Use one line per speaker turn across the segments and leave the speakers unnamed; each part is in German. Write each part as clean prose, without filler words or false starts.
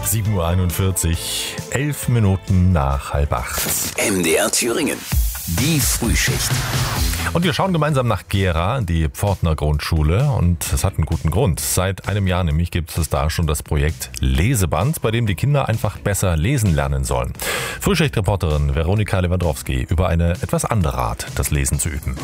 7:41 Uhr, 11 Minuten nach 7:30.
MDR Thüringen, die Frühschicht.
Und wir schauen gemeinsam nach Gera, die Pfortner Grundschule. Und es hat einen guten Grund. Seit einem Jahr nämlich gibt es da schon das Projekt Leseband, bei dem die Kinder einfach besser lesen lernen sollen. Frühschicht-Reporterin Veronika Lewandowski über eine etwas andere Art, das Lesen zu üben.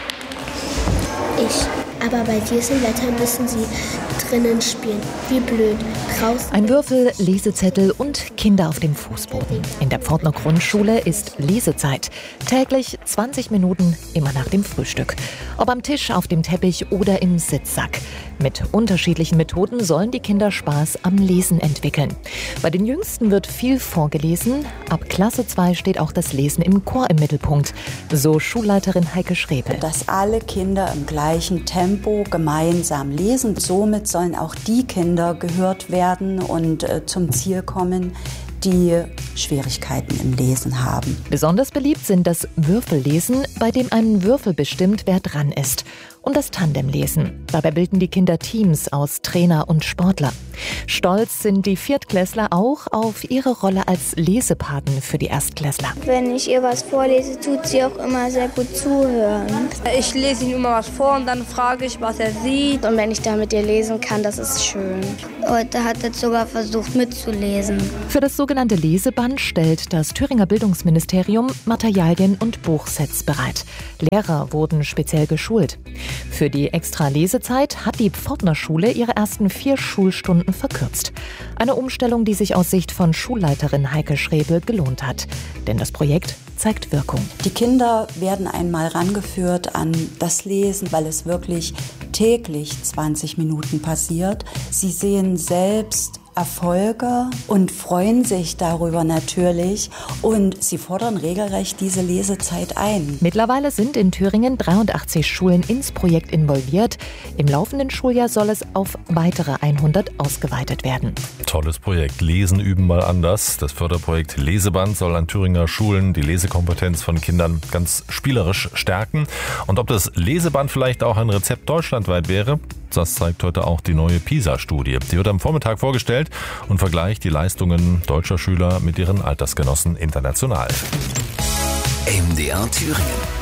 Aber bei diesem Wetter müssen sie drinnen spielen. Wie blöd. Draußen.
Ein Würfel, Lesezettel und Kinder auf dem Fußboden. In der Pfortner Grundschule ist Lesezeit. Täglich 20 Minuten, immer nach dem Frühstück. Ob am Tisch, auf dem Teppich oder im Sitzsack. Mit unterschiedlichen Methoden sollen die Kinder Spaß am Lesen entwickeln. Bei den Jüngsten wird viel vorgelesen. Ab Klasse 2 steht auch das Lesen im Chor im Mittelpunkt. So Schulleiterin Heike Schrebel.
Dass alle Kinder im gleichen Tempo gemeinsam lesen. Somit sollen auch die Kinder gehört werden und zum Ziel kommen, die Schwierigkeiten im Lesen haben.
Besonders beliebt sind das Würfellesen, bei dem ein Würfel bestimmt, wer dran ist. Und das Tandemlesen. Dabei bilden die Kinder Teams aus Trainer und Sportler. Stolz sind die Viertklässler auch auf ihre Rolle als Lesepaten für die Erstklässler.
Wenn ich ihr was vorlese, tut sie auch immer sehr gut zuhören.
Ich lese ihm immer was vor und dann frage ich, was er sieht.
Und wenn ich da mit ihr lesen kann, das ist schön. Heute hat er sogar versucht mitzulesen.
Für das sogenannte Leseband stellt das Thüringer Bildungsministerium Materialien und Buchsets bereit. Lehrer wurden speziell geschult. Für die extra Lesezeit hat die Pfortner Schule ihre ersten 4 Schulstunden verkürzt. Eine Umstellung, die sich aus Sicht von Schulleiterin Heike Schrebel gelohnt hat. Denn das Projekt zeigt Wirkung.
Die Kinder werden einmal rangeführt an das Lesen, weil es wirklich täglich 20 Minuten passiert. Sie sehen selbst Erfolge und freuen sich darüber natürlich und sie fordern regelrecht diese Lesezeit ein.
Mittlerweile sind in Thüringen 83 Schulen ins Projekt involviert. Im laufenden Schuljahr soll es auf weitere 100 ausgeweitet werden.
Tolles Projekt. Lesen üben mal anders. Das Förderprojekt Leseband soll an Thüringer Schulen die Lesekompetenz von Kindern ganz spielerisch stärken. Und ob das Leseband vielleicht auch ein Rezept deutschlandweit wäre, das zeigt heute auch die neue PISA-Studie. Die wird am Vormittag vorgestellt und vergleicht die Leistungen deutscher Schüler mit ihren Altersgenossen international.
MDR Thüringen.